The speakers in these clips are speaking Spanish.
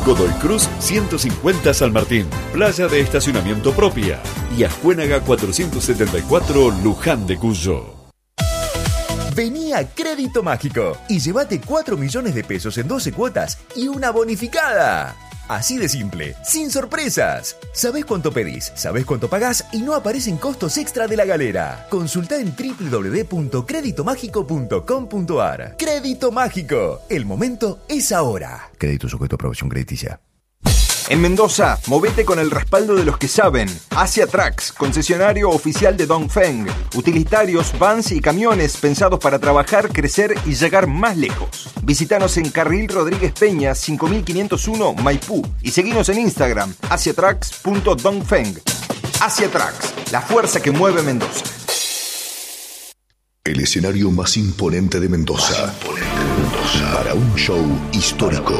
Godoy Cruz 150 San Martín, playa de estacionamiento propia. Y Ascuénaga 474 Luján de Cuyo. Vení a Crédito Mágico y llévate 4 millones de pesos en 12 cuotas y una bonificada. Así de simple, sin sorpresas. Sabés cuánto pedís, sabés cuánto pagás y no aparecen costos extra de la galera. Consultá en www.creditomágico.com.ar. Crédito Mágico. El momento es ahora. Crédito sujeto a aprobación crediticia. En Mendoza, movete con el respaldo de los que saben. Asia Trucks, concesionario oficial de Dongfeng. Utilitarios, vans y camiones pensados para trabajar, crecer y llegar más lejos. Visítanos en Carril Rodríguez Peña, 5501 Maipú. Y seguinos en Instagram, asiatrucks.dongfeng. Asia Trucks, la fuerza que mueve Mendoza. El escenario más imponente de Mendoza. Para un show histórico.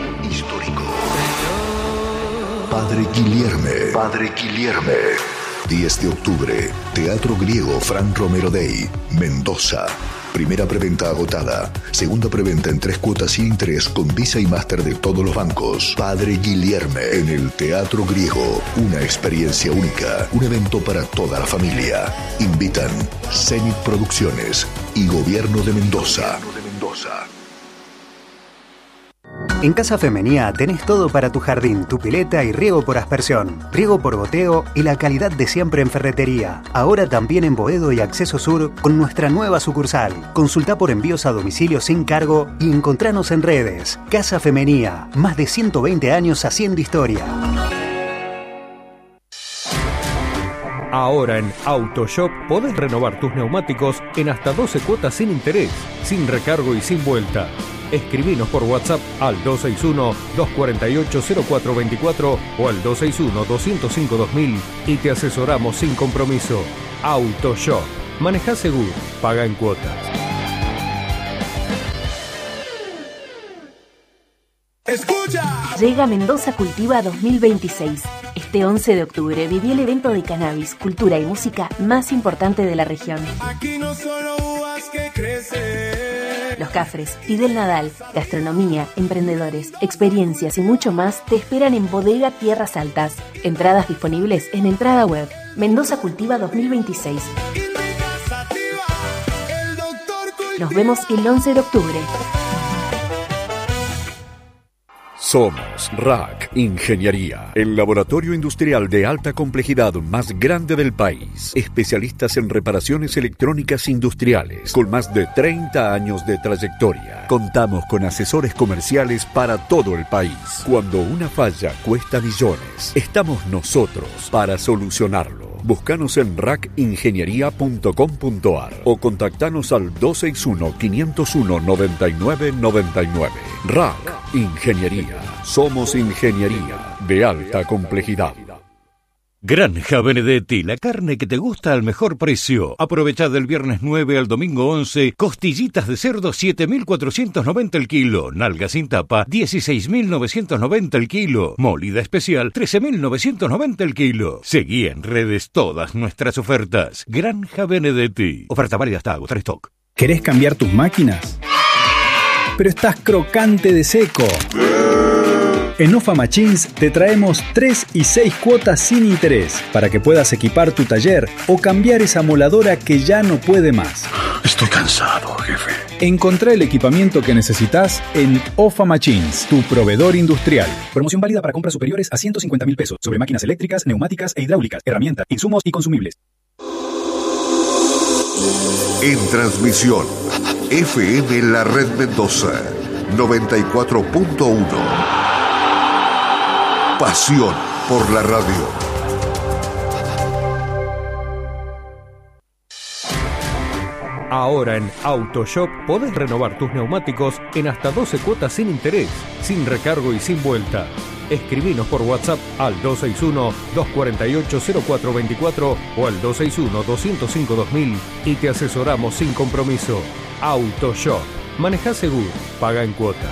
Padre Guilherme. 10 de octubre, Teatro Griego Fran Romero Day, Mendoza. Primera preventa agotada. Segunda preventa en 3 cuotas sin interés con Visa y Master de todos los bancos. Padre Guilherme en el Teatro Griego. Una experiencia única. Un evento para toda la familia. Invitan Zenit Producciones y Gobierno de Mendoza. En Casa Femenía tenés todo para tu jardín, tu pileta y riego por aspersión, riego por goteo y la calidad de siempre en ferretería. Ahora también en Boedo y Acceso Sur con nuestra nueva sucursal. Consultá por envíos a domicilio sin cargo y encontranos en redes. Casa Femenía, más de 120 años haciendo historia. Ahora en AutoShop podés renovar tus neumáticos en hasta 12 cuotas sin interés, sin recargo y sin vuelta. Escribinos por WhatsApp al 261-248-0424 o al 261-205-2000 y te asesoramos sin compromiso. AutoShop. Manejá seguro, paga en cuotas. ¡Escucha! Llega Mendoza Cultiva 2026. Este 11 de octubre viví el evento de cannabis, cultura y música más importante de la región. Aquí no solo uvas que crecen. Los Cafres, Fidel Nadal, gastronomía, emprendedores, experiencias y mucho más te esperan en Bodega Tierras Altas. Entradas disponibles en Entrada Web. Mendoza Cultiva 2026. Nos vemos el 11 de octubre. Somos RAC Ingeniería, el laboratorio industrial de alta complejidad más grande del país. Especialistas en reparaciones electrónicas industriales, con más de 30 años de trayectoria. Contamos con asesores comerciales para todo el país. Cuando una falla cuesta millones, estamos nosotros para solucionarlo. Búscanos en racingeniería.com.ar o contactanos al 261-501-9999. RAC Ingeniería. Somos ingeniería de alta complejidad. Granja Benedetti, la carne que te gusta al mejor precio. Aprovechá del viernes 9 al domingo 11, costillitas de cerdo 7.490 el kilo, nalga sin tapa 16.990 el kilo, molida especial 13.990 el kilo. Seguí en redes todas nuestras ofertas. Granja Benedetti. Oferta válida hasta agotar stock. ¿Querés cambiar tus máquinas? Pero estás crocante de seco. En OFA Machines te traemos 3 y 6 cuotas sin interés para que puedas equipar tu taller o cambiar esa moladora que ya no puede más. Estoy cansado, jefe. Encontrá el equipamiento que necesitas en OFA Machines, tu proveedor industrial. Promoción válida para compras superiores a 150.000 pesos sobre máquinas eléctricas, neumáticas e hidráulicas, herramientas, insumos y consumibles. En transmisión, FM La Red Mendoza, 94.1. Pasión por la radio. Ahora en AutoShop podés renovar tus neumáticos en hasta 12 cuotas sin interés, sin recargo y sin vuelta. Escribinos por WhatsApp al 261-248-0424 o al 261-205-2000 y te asesoramos sin compromiso. AutoShop. Manejá seguro, paga en cuotas.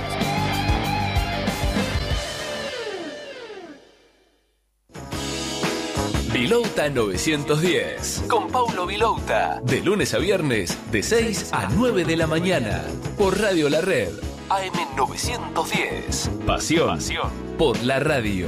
Vilouta 910, con Paulo Vilouta, de lunes a viernes, de 6 a 9 de la mañana, por Radio La Red, AM910. Pasión por la radio.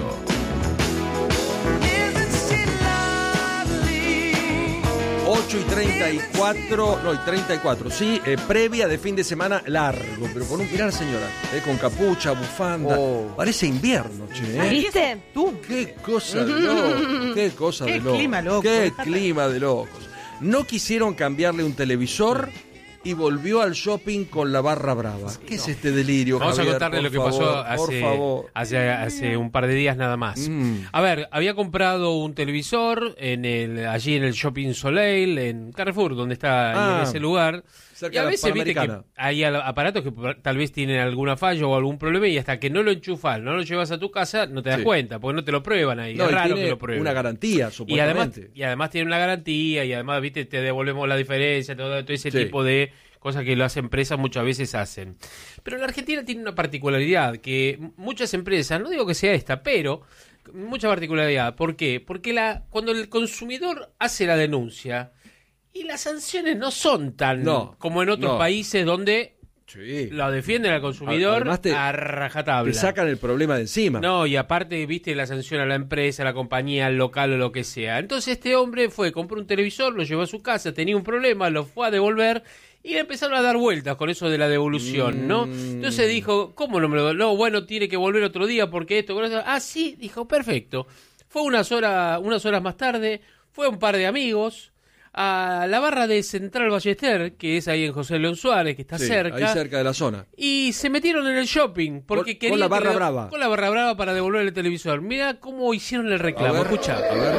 8:34, sí, previa de fin de semana largo, pero con un mirar, señora, con capucha, bufanda, parece invierno, che. ¿Viste? Tú, qué cosa de loco, qué cosa de loco. Clima loco. Qué clima de locos. No quisieron cambiarle un televisor y volvió al shopping con la barra brava. ¿Qué es este delirio, Vamos Javier? a contarle lo que pasó hace un par de días nada más. A ver, había comprado un televisor allí en el Shopping Soleil, en Carrefour, donde está en ese lugar. Y a veces viste que hay aparatos que tal vez tienen alguna falla o algún problema y hasta que no lo enchufas, no lo llevas a tu casa, no te das cuenta, porque no te lo prueban ahí. No, es raro tiene que lo prueben. una garantía, supuestamente. Y además tiene una garantía y además, viste, te devolvemos la diferencia, todo ese tipo de cosas que las empresas muchas veces hacen. Pero la Argentina tiene una particularidad que muchas empresas, no digo que sea esta, pero mucha particularidad. ¿Por qué? Porque cuando el consumidor hace la denuncia y las sanciones no son tan como en otros países donde lo defienden al consumidor a rajatabla. Te sacan el problema de encima. No, y aparte, viste, la sanción a la empresa, a la compañía, al local o lo que sea. Entonces este hombre compró un televisor, lo llevó a su casa, tenía un problema, lo fue a devolver y le empezaron a dar vueltas con eso de la devolución, ¿no? Entonces dijo, ¿cómo no me lo doy? No, bueno, tiene que volver otro día porque esto, con eso. Ah, sí, dijo, perfecto. Fue unas horas más tarde, fue un par de amigos a la barra de Central Ballester, que es ahí en José León Suárez, que está cerca. Ahí cerca de la zona. Y se metieron en el shopping porque querían... Con la barra brava. Con la barra brava para devolver el televisor. Mira cómo hicieron el reclamo. Escuchá. A ver.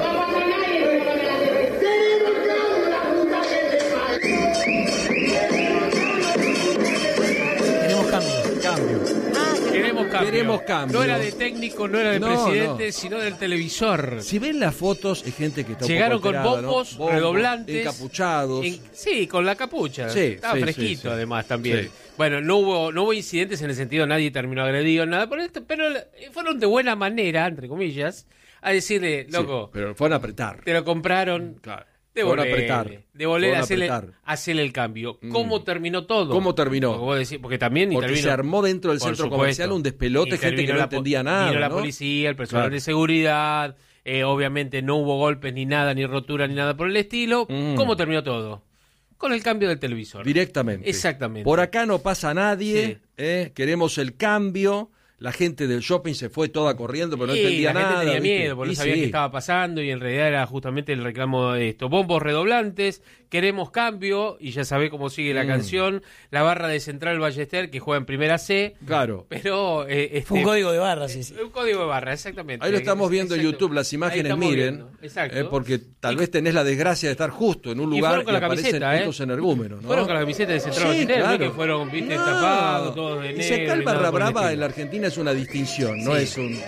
Queremos cambio. No era de técnico, no era de presidente, sino del televisor. Si ven las fotos, hay gente que está llegaron con bombos, redoblantes, encapuchados. Sí, con la capucha. Sí, estaba fresquito, además, también. Sí. Bueno, no hubo incidentes en el sentido, nadie terminó agredido, nada por esto, pero fueron de buena manera, entre comillas, a decirle, loco. Sí, pero fueron a apretar. Te lo compraron. Claro. Devolver, hacerle el cambio. ¿Cómo terminó todo? ¿Cómo terminó? Porque también porque se armó dentro del centro comercial un despelote, gente que no entendía nada. Vino la policía, el personal de seguridad, obviamente no hubo golpes ni nada, ni rotura, ni nada por el estilo. ¿Cómo terminó todo? Con el cambio del televisor. Directamente. Exactamente. Por acá no pasa nadie, queremos el cambio. La gente del shopping se fue toda corriendo, pero no entendía nada. La gente tenía miedo, porque no sabía qué estaba pasando y en realidad era justamente el reclamo de esto. Bombos redoblantes, queremos cambio, y ya sabés cómo sigue la canción. La barra de Central Ballester, que juega en Primera C. Claro. Pero... fue un código de barra, sí. Un código de barra, exactamente. Ahí lo estamos viendo en YouTube, las imágenes, miren. Porque tal vez tenés la desgracia de estar justo en un lugar que aparecen estos energúmenos, ¿no? Fueron con la camiseta de Central Ballester, ¿no? Que fueron, tapados, todos de negro. Y se calma barra brava en la Argentina es una distinción, no es un...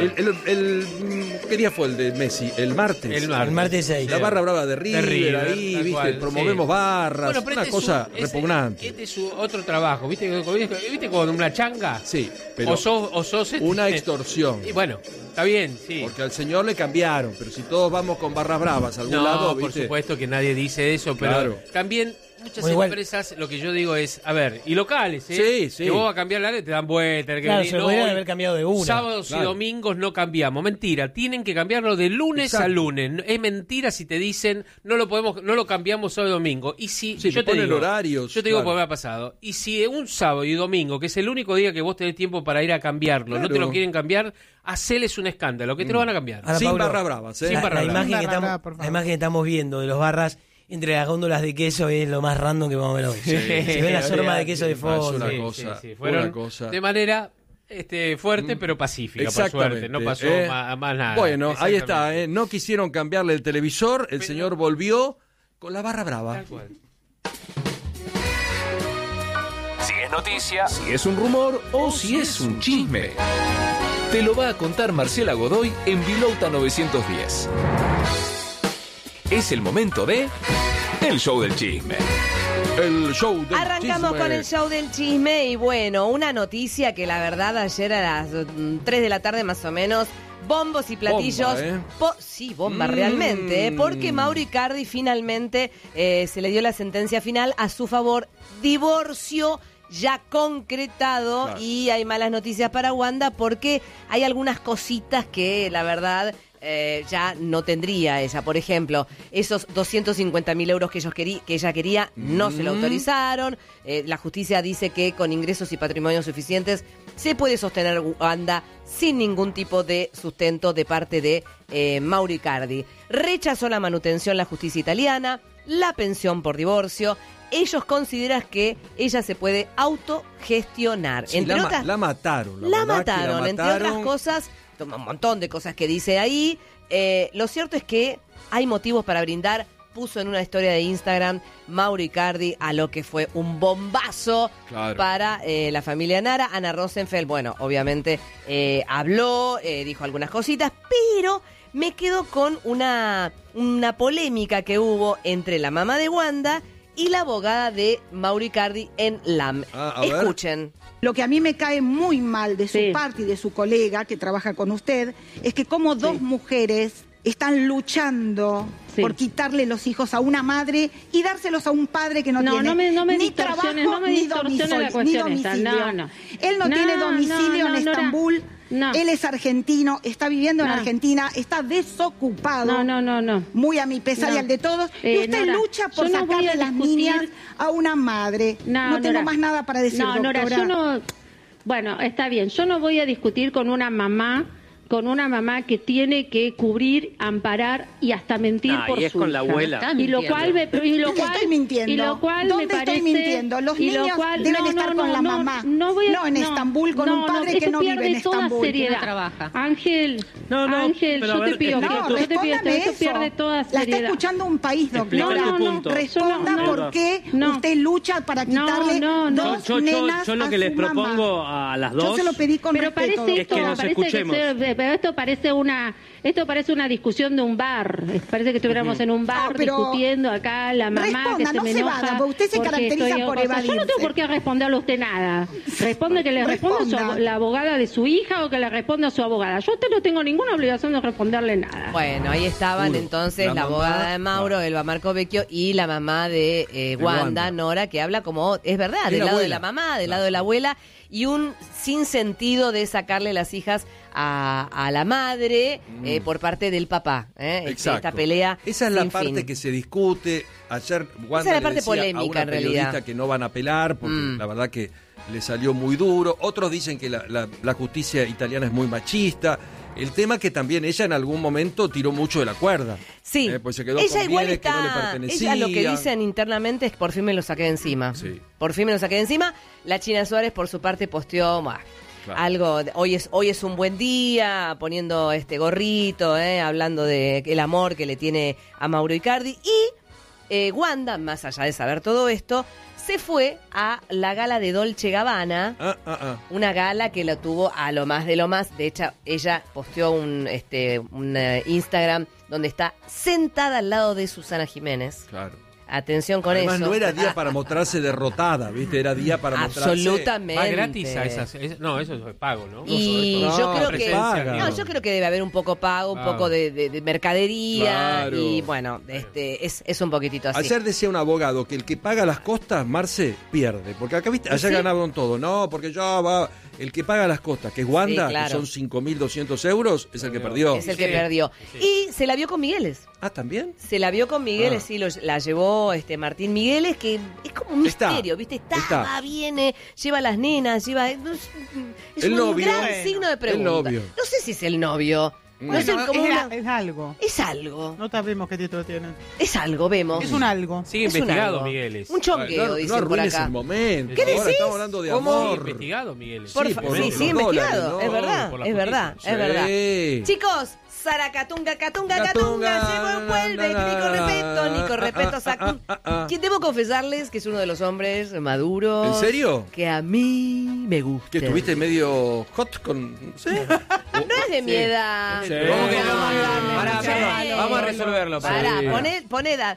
¿Qué día fue el de Messi? El martes. El martes 6. La barra brava de River ahí, ¿viste? Promovemos barras, bueno, una cosa repugnante. Este es su otro trabajo, ¿viste con una changa? Sí, pero o sos una extorsión. Y bueno, está bien, sí. Porque al señor le cambiaron, pero si todos vamos con barras bravas a algún lado, ¿viste? Por supuesto que nadie dice eso, pero también... Muchas empresas, lo que yo digo es, a ver, y locales, Sí. Que vos vas a cambiar la área, te dan vuelta. Claro, se podrían haber cambiado de una. Sábados y domingos no cambiamos. Mentira, tienen que cambiarlo de lunes a lunes. Es mentira si te dicen, no lo cambiamos sábado y domingo. Y si yo te digo, horarios. Yo te digo porque me ha pasado. Y si un sábado y domingo, que es el único día que vos tenés tiempo para ir a cambiarlo, no te lo quieren cambiar, haceles un escándalo, que te lo van a cambiar. Ahora, sin Pablo, barra bravas, la imagen que estamos viendo de los barras entre las góndolas de queso es lo más random que vamos a ver hoy. Se ven las hormas de queso de fondo. Es una cosa. De manera fuerte, pero pacífica, por suerte. No pasó más nada. Bueno, ahí está. No quisieron cambiarle el televisor. El señor volvió con la barra brava. Tal cual. Si es noticia, si es un rumor o si es un chisme, te lo va a contar Marcela Godoy en Vilouta 910. Es el momento de El Show del Chisme. El show del Arrancamos chisme. con el show del chisme y bueno, una noticia que la verdad ayer a las 3 de la tarde más o menos, bombos y platillos. Bomba realmente, porque Mauro Icardi finalmente se le dio la sentencia final a su favor, divorcio ya concretado, claro. Y hay malas noticias para Wanda porque hay algunas cositas que la verdad ya no tendría ella. Por ejemplo, esos 250.000 euros que ella quería no se lo autorizaron. La justicia dice que con ingresos y patrimonio suficientes se puede sostener Wanda sin ningún tipo de sustento de parte de Mauro Icardi. Rechazó la manutención la justicia italiana, la pensión por divorcio. Ellos consideran que ella se puede autogestionar. Sí, entre otras, la mataron. La mataron, entre otras cosas, un montón de cosas que dice ahí. Lo cierto es que hay motivos para brindar. Puso en una historia de Instagram Mauro Icardi a lo que fue un bombazo, claro, para la familia Nara. Ana Rosenfeld, bueno, obviamente habló, dijo algunas cositas, pero me quedo con una polémica que hubo entre la mamá de Wanda y la abogada de Mauro Icardi en LAM. Escuchen. Lo que a mí me cae muy mal de su parte y de su colega que trabaja con usted es que como dos mujeres están luchando por quitarle los hijos a una madre y dárselos a un padre que no tiene ni trabajo, ni domicilio. No. Él no tiene domicilio en Estambul. No. Él es argentino, está viviendo en Argentina, está desocupado. No. Muy a mi pesar y al de todos. Y usted lucha por sacarle las niñas a una madre. No tengo más nada para decir, doctora. Nora, bueno, está bien. Yo no voy a discutir con una mamá que tiene que cubrir, amparar y hasta mentir por y es su con hija. La abuela. Estoy mintiendo. ¿Dónde estoy mintiendo? Los niños deben estar con la mamá. No en Estambul con un padre que no vive en Estambul. Que no trabaja. Ángel, yo te pido que esto pierde toda seriedad. La está escuchando un país, doctora. Responda por qué usted lucha para quitarle dos nenas a su mamá. Yo lo que les propongo a las dos. Yo se lo pedí con respeto. Es que nos escuchemos. Pero esto parece una discusión de un bar. Parece que estuviéramos en un bar discutiendo acá la mamá que se me enoja. Usted se caracteriza por evadirse. Yo no tengo por qué responderle a usted nada. Responde que le responda a la abogada de su hija o que le responda a su abogada. Yo a usted no tengo ninguna obligación de responderle nada. Bueno, ahí estaban entonces la abogada de Mauro, Elba Marco Vecchio, y la mamá de Wanda, Nora, que habla como, es verdad, del lado de la mamá, del lado de la abuela, y un sinsentido de sacarle las hijas a la madre por parte del papá. Esta pelea. Esa es la parte que se discute. Ayer Wanda esa es la parte le decía polémica, a una en periodista realidad, que no van a apelar porque la verdad que le salió muy duro. Otros dicen que la justicia italiana es muy machista. El tema que también ella en algún momento tiró mucho de la cuerda. Sí. Pues se quedó ella con igual bienes que no le pertenecían. Ella lo que dicen internamente es por fin me lo saqué de encima. Sí. Por fin me lo saqué de encima. La China Suárez por su parte posteó algo, hoy es un buen día, poniendo este gorrito, hablando de el amor que le tiene a Mauro Icardi. Y Wanda, más allá de saber todo esto, se fue a la gala de Dolce Gabbana, una gala que lo tuvo a lo más de lo más. De hecho, ella posteó un Instagram donde está sentada al lado de Susana Jiménez. Claro. Atención con Además, eso. no era día para mostrarse derrotada, ¿viste? Era día para mostrarse... Absolutamente. Va gratis a esas... No, eso es pago, ¿no? Y yo creo que debe haber un poco pago, un poco de mercadería. Claro. Y bueno, es un poquitito así. Ayer decía un abogado que el que paga las costas, Marce, pierde. Porque acá, ¿viste? Ayer ganaron todo. No, porque el que paga las costas, que es Wanda, que son 5.200 euros, es el que perdió. Es el que perdió. Y se la vio con Migueles. Ah, ¿también? Se la vio con Migueles, sí, la llevó Martín Migueles, que es como un misterio, ¿viste? Va, viene, lleva a las nenas, es un novio, gran signo de pregunta. El novio. No sé si es el novio. No sé, es algo. Es algo. No sabemos qué título tiene. Es algo, vemos. Es un algo. Sigue investigado, Migueles. Un chonqueo, dicen por acá. El momento. ¿Qué decís? Estamos hablando de amor. Sigue investigado, Migueles. Sí, sigue investigado. Es verdad. Chicos, Saracatunga, catunga, se vuelve, Nico Repeto, Sacun. Quien debo confesarles que es uno de los hombres maduros. ¿En serio? Que a mí me gusta. ¿Que estuviste medio hot con...? ¿Sí? No es de mi edad. Vamos a resolverlo. Pará, poné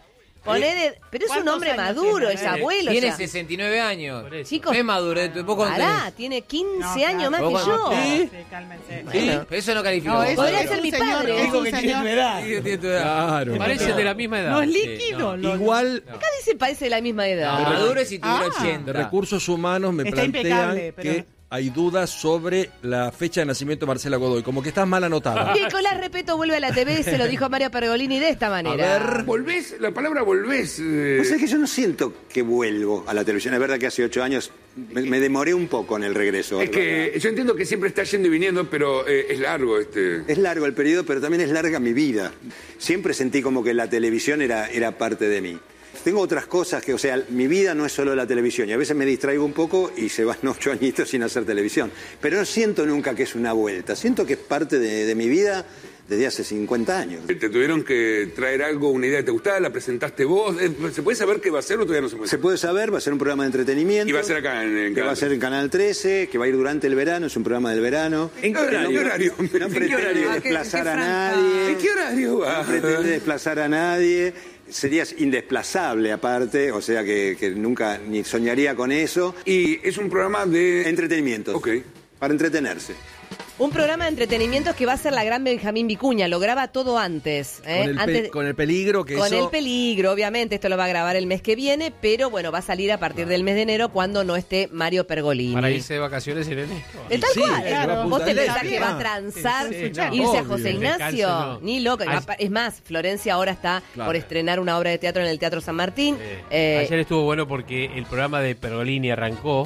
Pero es un hombre maduro, es abuelo. Tiene ya. 69 años. Chicos, es maduro, tiene 15 años más que yo. Sí, cálmense. Bueno. Pero eso no califica. No, Podría ser mi padre. Digo que tiene tu edad. Tiene tu edad. Claro. Parecen de la misma edad. No es líquido. Igual, Acá dice parece de la misma edad. Maduro es si tuviera 80. de recursos humanos me Está plantean impecable, pero que hay dudas sobre la fecha de nacimiento de Marcela Godoy. Como que estás mal anotada. Nicolás Repeto vuelve a la TV, se lo dijo a Mario Pergolini de esta manera. Volvés, la palabra volvés. O sea que yo no siento que vuelvo a la televisión. Es verdad que hace 8 años me demoré un poco en el regreso. Es que yo entiendo que siempre está yendo y viniendo, pero es largo Es largo el periodo, pero también es larga mi vida. Siempre sentí como que la televisión era parte de mí. Tengo otras cosas que, o sea, mi vida no es solo la televisión y a veces me distraigo un poco y se van 8 añitos sin hacer televisión. Pero no siento nunca que es una vuelta, siento que es parte de mi vida desde hace 50 años. ¿Te tuvieron que traer algo, una idea que te gustaba? ¿La presentaste vos? ¿Se puede saber qué va a ser o todavía no se puede? Se puede saber, va a ser un programa de entretenimiento. Y va a ser acá en que va a ser en Canal 13, que va a ir durante el verano, es un programa del verano. ¿En qué horario? No pretende desplazar a nadie. ¿En qué horario va? No pretende desplazar a nadie. Serías indesplazable aparte, o sea que nunca ni soñaría con eso. Y es un programa de entretenimiento. Ok. Para entretenerse. Un programa de entretenimientos que va a ser la gran Benjamín Vicuña, lo graba todo antes. Con el peligro que Con el peligro, obviamente, esto lo va a grabar el mes que viene, pero bueno, va a salir a partir del mes de enero cuando no esté Mario Pergolini. Para irse de vacaciones en enero. Tal cual, claro. Vos te pensás que va a transar, irse a José Ignacio, no. ni loco. Es más, Florencia ahora está por estrenar una obra de teatro en el Teatro San Martín. Ayer estuvo bueno porque el programa de Pergolini arrancó.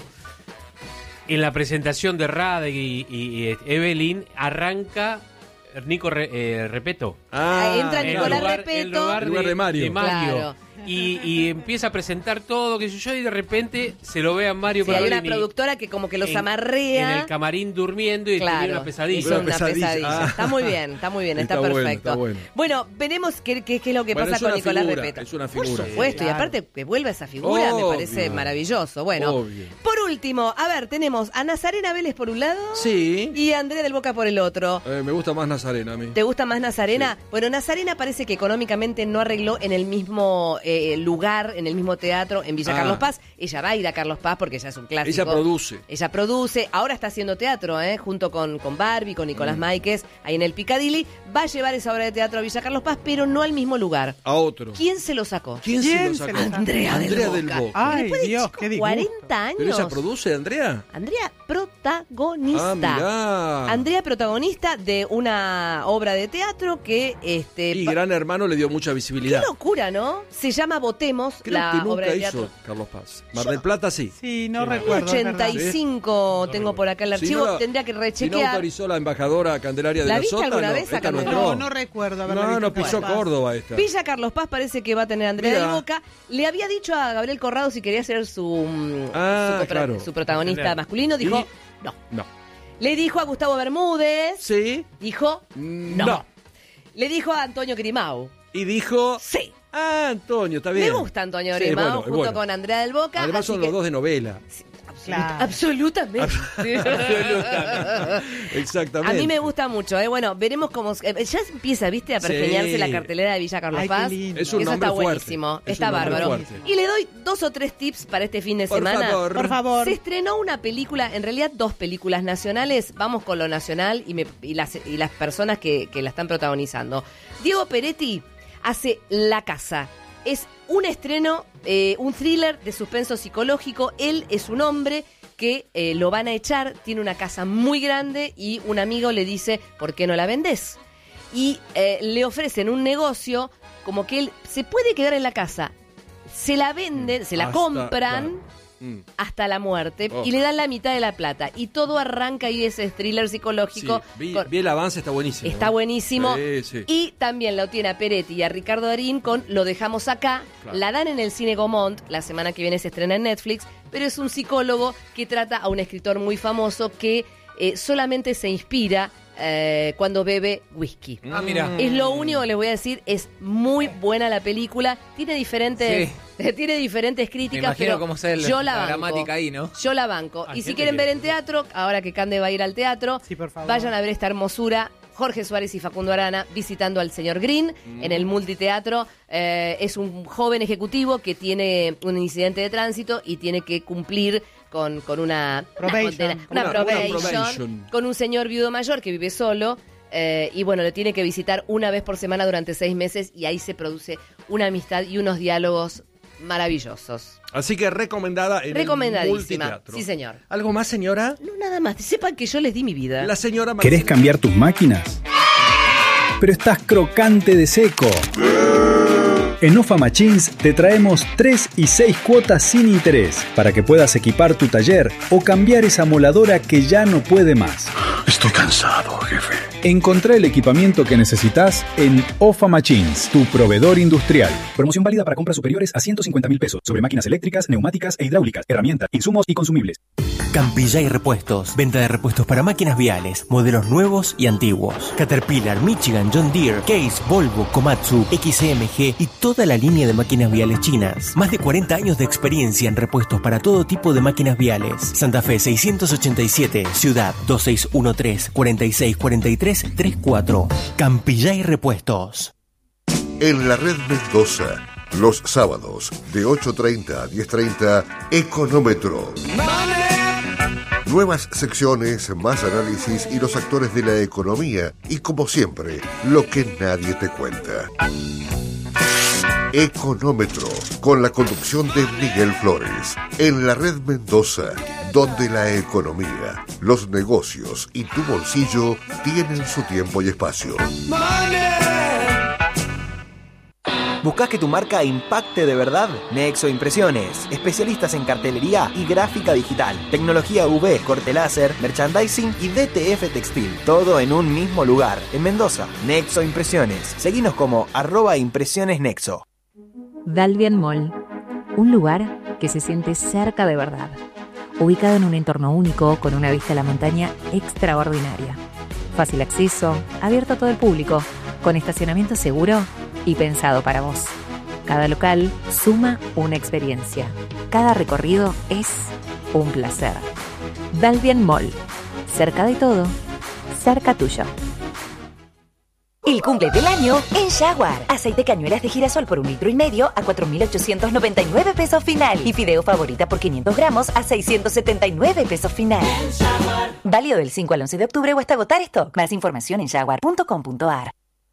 En la presentación de Radegui y Evelyn arranca Nico Repeto. Entra Nicolás Repeto. En lugar de Mario. Claro. Y empieza a presentar todo, que yo, y de repente se lo ve a Mario Pergolini. Hay una productora que como que los amarrea. En el camarín durmiendo y tiene una pesadilla. Hizo una pesadilla. Está muy bien, está perfecto. Bueno, veremos qué es lo que pasa con Nicolás Repeto. Es una figura. Por supuesto, y aparte que vuelva esa figura, me parece maravilloso. Bueno, por último, a ver, tenemos a Nazarena Vélez por un lado y a Andrea del Boca por el otro. Me gusta más Nazarena a mí. ¿Te gusta más Nazarena? Sí. Bueno, Nazarena parece que económicamente no arregló en el mismo lugar, en el mismo teatro, en Villa Carlos Paz. Ella va a ir a Carlos Paz porque ya es un clásico. Ella produce. Ahora está haciendo teatro, junto con Barbie, con Nicolás Máiquez, ahí en el Piccadilly. Va a llevar esa obra de teatro a Villa Carlos Paz, pero no al mismo lugar. A otro. ¿Quién se lo sacó? ¿Quién se lo sacó? Andrea del Boca. Ay, Dios, qué disgusto. 40 años. ¿Pero ella produce, Andrea? Andrea, protagonista. Mirá. Andrea, protagonista de una obra de teatro que... Y Gran Hermano le dio mucha visibilidad. Qué locura, ¿no? Se llama Votemos, Creo la que nunca obra de hizo teatro. Carlos Paz. Mar del Plata sí. Sí, no recuerdo. 85 tengo por acá el archivo, tendría que Si rechequear. no autorizó la embajadora Candelaria de la viste Sota, alguna vez esta acá? No recuerdo haberla visto. No pisó Córdoba esta. Villa Carlos Paz parece que va a tener Andrea del Boca. Le había dicho a Gabriel Corrado si quería ser su protagonista masculino. Dijo, no. Le dijo a Gustavo Bermúdez. Sí. Dijo, no. Le dijo a Antonio Grimau. Y dijo, sí. Antonio, está bien. Me gusta Antonio Grimau, junto con Andrea del Boca. Además son los dos de novela. Sí, absolutamente. Exactamente. A mí me gusta mucho, Bueno, veremos cómo... ya empieza, ¿viste? A pergeñarse la cartelera de Villa Carlos Paz. Es un Eso nombre está buenísimo. Está bárbaro. Y le doy 2 o 3 tips para este fin de semana. Por favor. Se estrenó una película, en realidad 2 películas nacionales. Vamos con lo nacional y las personas que la están protagonizando. Diego Peretti hace La Casa. Es un estreno, un thriller de suspenso psicológico. Él es un hombre que lo van a echar, tiene una casa muy grande y un amigo le dice, ¿por qué no la vendés? Y le ofrecen un negocio como que él se puede quedar en la casa. Se la venden, se la compran hasta la muerte y le dan la mitad de la plata. Y todo arranca ahí ese thriller psicológico. Sí, vi el avance, está buenísimo. Está buenísimo. Sí. Y también lo tiene a Peretti y a Ricardo Darín con Lo dejamos acá. Claro. La dan en el Cine Gaumont, la semana que viene se estrena en Netflix, pero es un psicólogo que trata a un escritor muy famoso que solamente se inspira cuando bebe whisky. Mira. Es lo único que les voy a decir, es muy buena la película, tiene diferentes críticas, pero cómo sea yo la banco. Dramática ahí, ¿no? Yo la banco. Y si quieren ver en teatro, ahora que Cande va a ir al teatro, vayan a ver esta hermosura Jorge Suárez y Facundo Arana visitando al señor Green en el multiteatro. Es un joven ejecutivo que tiene un incidente de tránsito y tiene que cumplir con una probation con un señor viudo mayor que vive solo. Y bueno, lo tiene que visitar una vez por semana durante 6 meses y ahí se produce una amistad y unos diálogos maravillosos. Así que recomendada en el multiteatro. Sí, señor. ¿Algo más, señora? No, nada más. Sepan que yo les di mi vida. La señora ¿Querés cambiar tus máquinas? Pero estás crocante de seco. En Ofa Machines te traemos 3 y 6 cuotas sin interés para que puedas equipar tu taller o cambiar esa moladora que ya no puede más. Estoy cansado, jefe. Encontrá el equipamiento que necesitas en Ofa Machines, tu proveedor industrial. Promoción válida para compras superiores a 150.000 pesos sobre máquinas eléctricas, neumáticas e hidráulicas, herramientas, insumos y consumibles. Campillay Repuestos. Venta de repuestos para máquinas viales, modelos nuevos y antiguos. Caterpillar, Michigan, John Deere, Case, Volvo, Komatsu, XMG y toda la línea de máquinas viales chinas. Más de 40 años de experiencia en repuestos para todo tipo de máquinas viales. Santa Fe 687, Ciudad 2613-464334. Campillay Repuestos. En la red Mendoza, los sábados de 8:30 a 10:30, Económetro. Nuevas secciones, más análisis y los actores de la economía. Y como siempre, lo que nadie te cuenta. Económetro, con la conducción de Miguel Flores. En la red Mendoza, donde la economía, los negocios y tu bolsillo tienen su tiempo y espacio. ¿Buscás que tu marca impacte de verdad? Nexo Impresiones, especialistas en cartelería y gráfica digital, tecnología UV, corte láser, merchandising y DTF textil, todo en un mismo lugar, en Mendoza. Nexo Impresiones, seguinos como @impresionesnexo. Dalvian Mall, un lugar que se siente cerca de verdad, ubicado en un entorno único con una vista a la montaña extraordinaria, fácil acceso, abierto a todo el público, con estacionamiento seguro y pensado para vos. Cada local suma una experiencia. Cada recorrido es un placer. Dalvian Mall. Cerca de todo, cerca tuyo. El cumple del año en Jaguar. Aceite cañuelas de girasol por 1,5 litros a 4.899 pesos final. Y fideo favorita por 500 gramos a 679 pesos final. Válido del 5 al 11 de octubre o hasta agotar stock. Más información en jaguar.com.ar.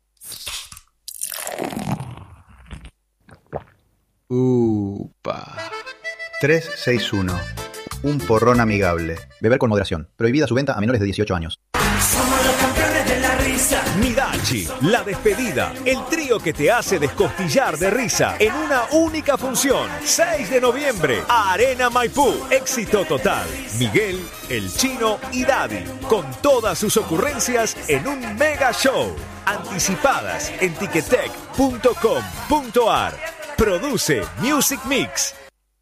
Upa. 361. Un porrón amigable. Beber con moderación. Prohibida su venta a menores de 18 años. Somos los campeones de la risa. Midachi, La Despedida, el trío que te hace descostillar de risa en una única función. 6 de noviembre, Arena Maipú. Éxito total. Miguel, El Chino y Daddy, con todas sus ocurrencias en un mega show. Anticipadas en ticketek.com.ar. Produce Music Mix.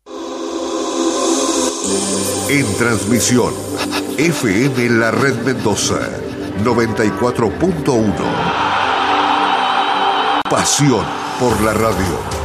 En transmisión, FM La Red Mendoza, 94.1. Pasión por la radio.